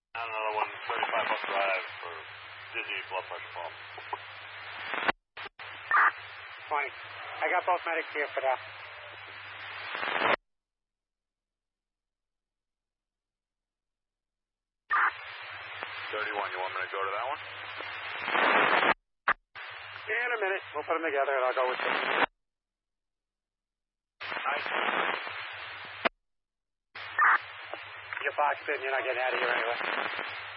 And another one, 35 Buck Drive for dizzy blood pressure problem. 20. I got both medics here for that. 31, you want me to go to that one? Yeah, in a minute. We'll put them together and I'll go with you. Nice. You're boxed in. You're not getting out of here anyway.